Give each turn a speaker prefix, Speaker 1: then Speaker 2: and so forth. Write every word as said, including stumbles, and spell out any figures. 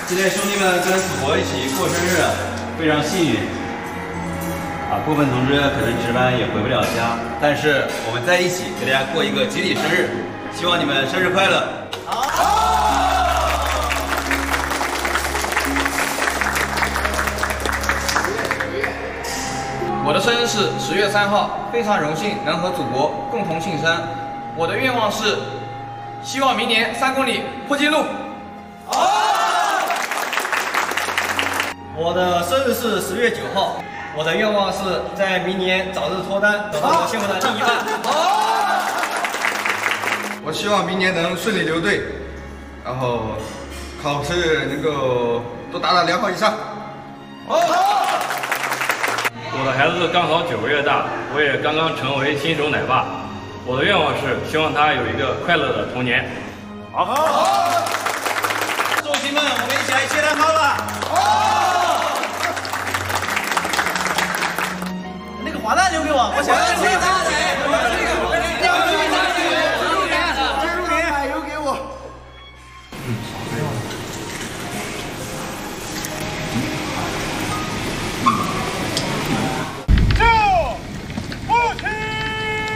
Speaker 1: 今天兄弟们跟祖国一起过生日，非常幸运。啊，部分同志可能值班也回不了家，但是我们在一起给大家过一个集体生日，希望你们生日快乐。好。
Speaker 2: 我的生日是十月三号，非常荣幸能和祖国共同庆生。我的愿望是，希望明年三公里破纪录。好。
Speaker 3: 我的生日是十月九号，我的愿望是在明年早日脱单，找到我幸福的另一半。
Speaker 2: 好。
Speaker 4: 我希望明年能顺利留队，然后考试能够都达到良好以上。
Speaker 2: 好。
Speaker 5: 我的孩子刚好九个月大，我也刚刚成为新手奶爸。我的愿望是希望他有一个快乐的童年。好。好。
Speaker 1: 众亲们，我们一起来接蛋糕吧。
Speaker 3: 好。那个滑蛋留给我，我想要。